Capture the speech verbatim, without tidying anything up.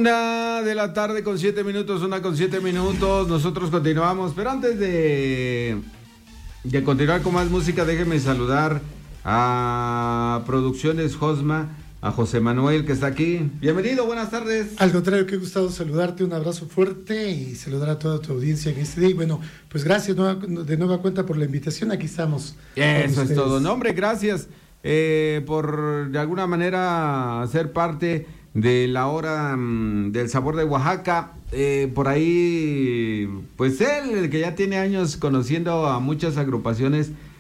Una de la tarde con siete minutos, una con siete minutos. Nosotros continuamos, pero antes de, de continuar con más música, déjenme saludar a Producciones Josma, a José Manuel, que está aquí. Bienvenido, buenas tardes. Al contrario, qué gustado saludarte, un abrazo fuerte y saludar a toda tu audiencia en este día. Y bueno, pues gracias nueva, de nueva cuenta por la invitación, aquí estamos. Eso es todo. No, hombre, gracias eh, por de alguna manera ser parte de la hora mmm, del sabor de Oaxaca. Eh, por ahí, pues él, el que ya tiene años conociendo a muchas agrupaciones